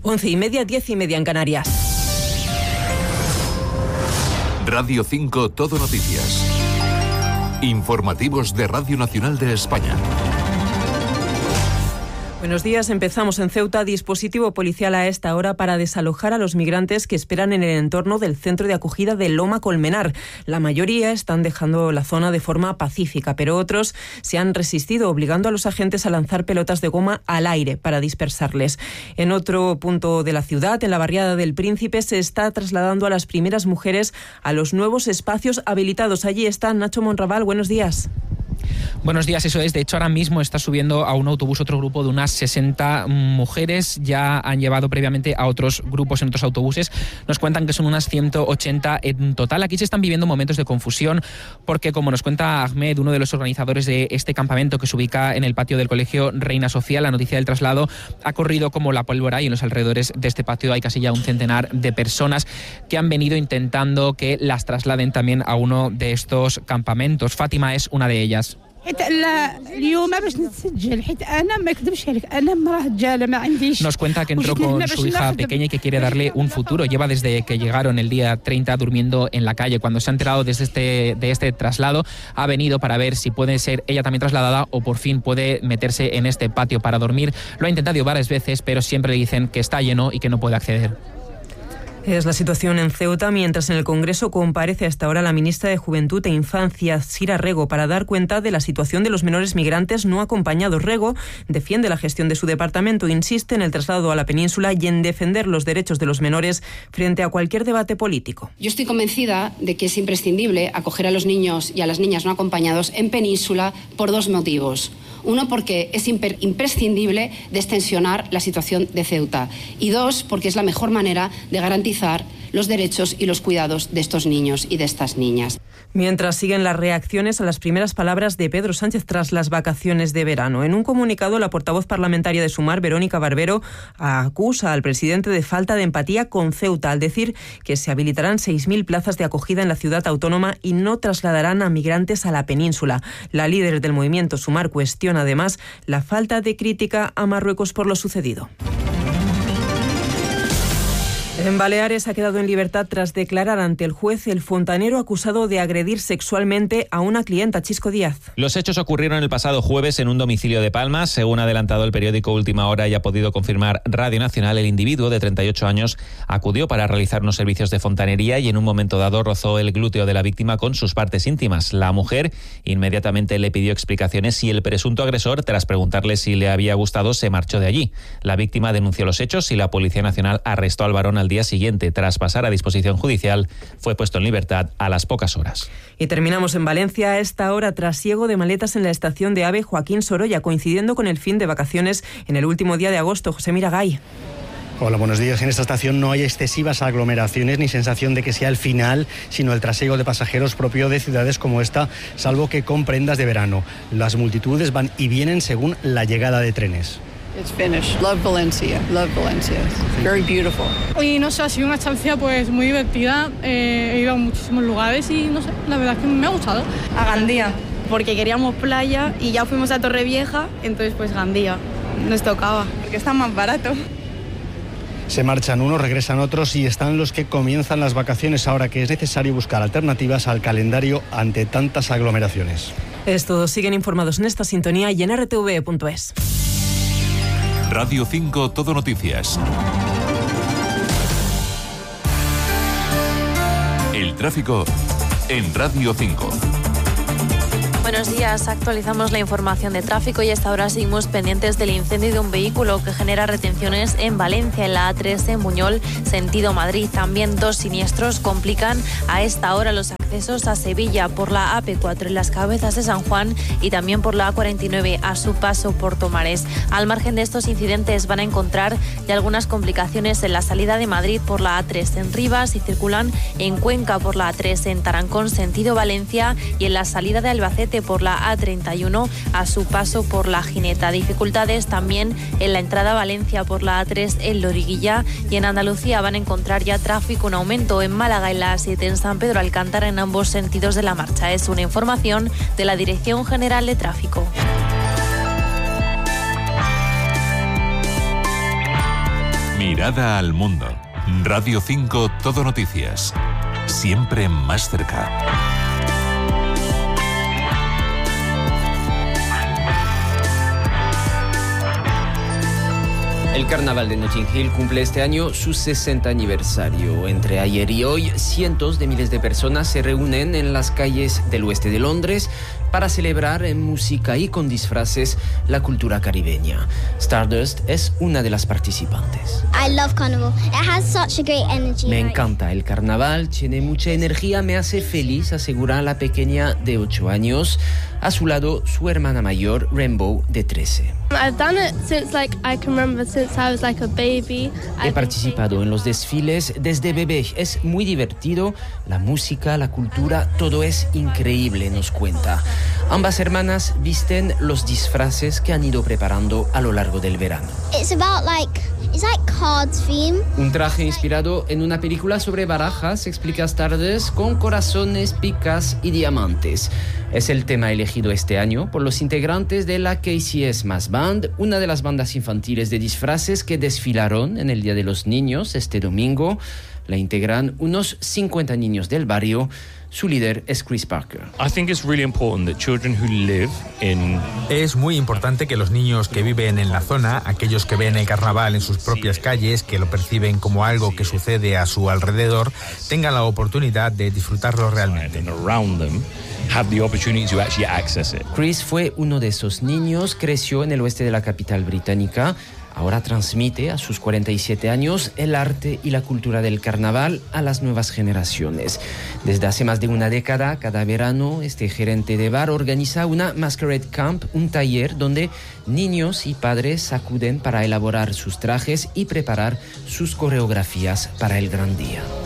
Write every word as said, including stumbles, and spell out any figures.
Once y media, diez y media en Canarias. Radio cinco Todo Noticias. Informativos de Radio Nacional de España. Buenos días. Empezamos en Ceuta. Dispositivo policial a esta hora para desalojar a los migrantes que esperan en el entorno del centro de acogida de Loma Colmenar. La mayoría están dejando la zona de forma pacífica, pero otros se han resistido, obligando a los agentes a lanzar pelotas de goma al aire para dispersarles. En otro punto de la ciudad, en la barriada del Príncipe, se está trasladando a las primeras mujeres a los nuevos espacios habilitados. Allí está Nacho Monraval. Buenos días. Buenos días, eso es. De hecho, ahora mismo está subiendo a un autobús otro grupo de unas sesenta mujeres. Ya han llevado previamente a otros grupos en otros autobuses. Nos cuentan que son unas ciento ochenta en total. Aquí se están viviendo momentos de confusión porque, como nos cuenta Ahmed, uno de los organizadores de este campamento que se ubica en el patio del Colegio Reina Sofía, la noticia del traslado ha corrido como la pólvora y en los alrededores de este patio hay casi ya un centenar de personas que han venido intentando que las trasladen también a uno de estos campamentos. Fátima es una de ellas. Nos cuenta que entró con su hija pequeña y que quiere darle un futuro. Lleva desde que llegaron el día treinta durmiendo en la calle. Cuando se ha enterado desde este, de este traslado, ha venido para ver si puede ser ella también trasladada o por fin puede meterse en este patio para dormir. Lo ha intentado varias veces, pero siempre le dicen que está lleno y que no puede acceder. Es la situación en Ceuta, mientras en el Congreso comparece hasta ahora la ministra de Juventud e Infancia, Sira Rego, para dar cuenta de la situación de los menores migrantes no acompañados. Rego defiende la gestión de su departamento, insiste en el traslado a la península y en defender los derechos de los menores frente a cualquier debate político. Yo estoy convencida de que es imprescindible acoger a los niños y a las niñas no acompañados en península por dos motivos. Uno, porque es imprescindible destensionar la situación de Ceuta. Y dos, porque es la mejor manera de garantizar los derechos y los cuidados de estos niños y de estas niñas. Mientras siguen las reacciones a las primeras palabras de Pedro Sánchez tras las vacaciones de verano. En un comunicado, la portavoz parlamentaria de Sumar, Verónica Barbero, acusa al presidente de falta de empatía con Ceuta al decir que se habilitarán seis mil plazas de acogida en la ciudad autónoma y no trasladarán a migrantes a la península. La líder del movimiento Sumar cuestiona además la falta de crítica a Marruecos por lo sucedido. En Baleares ha quedado en libertad tras declarar ante el juez el fontanero acusado de agredir sexualmente a una clienta. Chisco Díaz. Los hechos ocurrieron el pasado jueves en un domicilio de Palmas. Según ha adelantado el periódico Última Hora y ha podido confirmar Radio Nacional, el individuo de treinta y ocho años acudió para realizar unos servicios de fontanería y en un momento dado rozó el glúteo de la víctima con sus partes íntimas. La mujer inmediatamente le pidió explicaciones y el presunto agresor, tras preguntarle si le había gustado, se marchó de allí. La víctima denunció los hechos y la Policía Nacional arrestó al varón al día siguiente. Tras pasar a disposición judicial, fue puesto en libertad a las pocas horas. Y terminamos en Valencia a esta hora, trasiego de maletas en la estación de AVE Joaquín Sorolla, coincidiendo con el fin de vacaciones en el último día de agosto. José Miragay. Hola, buenos días. En esta estación no hay excesivas aglomeraciones ni sensación de que sea el final, sino el trasiego de pasajeros propio de ciudades como esta, salvo que con prendas de verano. Las multitudes van y vienen según la llegada de trenes. It's finished. Love Valencia. Love Valencia. Very beautiful. Y no sé, ha sido una estancia pues muy divertida. Eh, he ido a muchísimos lugares y no sé, la verdad es que me ha gustado. A Gandía, porque queríamos playa y ya fuimos a Torrevieja, entonces pues Gandía nos tocaba. Porque está más barato. Se marchan unos, regresan otros y están los que comienzan las vacaciones ahora que es necesario buscar alternativas al calendario ante tantas aglomeraciones. Es todo. Siguen informados en esta sintonía y en r t v punto es. Radio cinco Todo Noticias. El tráfico en Radio cinco. Buenos días, actualizamos la información de tráfico y hasta ahora seguimos pendientes del incendio de un vehículo que genera retenciones en Valencia, en la A tres en Buñol, sentido Madrid. También dos siniestros complican a esta hora los accesos a Sevilla por la A P cuatro en las Cabezas de San Juan y también por la A cuarenta y nueve a su paso por Tomares. Al margen de estos incidentes van a encontrar ya algunas complicaciones en la salida de Madrid por la A tres en Rivas y circulan en Cuenca por la A tres en Tarancón, sentido Valencia, y en la salida de Albacete por la A treinta y uno a su paso por la Gineta. Dificultades también en la entrada a Valencia por la A tres en Loriguilla, y en Andalucía van a encontrar ya tráfico en aumento en Málaga en la A siete en San Pedro Alcántara en ambos sentidos de la marcha. Es una información de la Dirección General de Tráfico. Mirada al mundo. Radio cinco Todo Noticias. Siempre más cerca. El Carnaval de Notting Hill cumple este año su sesenta aniversario. Entre ayer y hoy, cientos de miles de personas se reúnen en las calles del oeste de Londres para celebrar en música y con disfraces la cultura caribeña. Stardust es una de las participantes. I love carnival. It has such a great energy. Me encanta el carnaval, tiene mucha energía, me hace feliz, asegura la pequeña de ocho años. A su lado, su hermana mayor, Rainbow, de trece. I've done it since like I can remember since I was like a baby. He participado en los desfiles desde bebé. Es muy divertido. La música, la cultura, todo es increíble, nos cuenta. Ambas hermanas visten los disfraces que han ido preparando a lo largo del verano. It's about like it's like cards theme. Un traje inspirado en una película sobre barajas, explica Stardust, con corazones, picas y diamantes. Es el tema elegido este año por los integrantes de la K C S Mass Band, una de las bandas infantiles de disfraces que desfilaron en el Día de los Niños este domingo. La integran unos cincuenta niños del barrio. Su líder es Chris Parker. Es muy importante que los niños que viven en la zona, aquellos que ven el carnaval en sus propias calles, que lo perciben como algo que sucede a su alrededor, tengan la oportunidad de disfrutarlo realmente. Chris fue uno de esos niños, creció en el oeste de la capital británica. Ahora transmite a sus cuarenta y siete años el arte y la cultura del carnaval a las nuevas generaciones. Desde hace más de una década, cada verano, este gerente de bar organiza una Masquerade Camp, un taller donde niños y padres acuden para elaborar sus trajes y preparar sus coreografías para el gran día.